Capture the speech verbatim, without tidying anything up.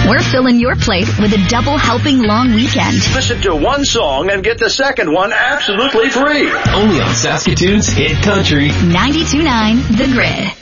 We're filling your plate with a double helping long weekend. Listen to one song and get the second one absolutely free. Only on Saskatoon's Hit Country. ninety-two point nine The Grid.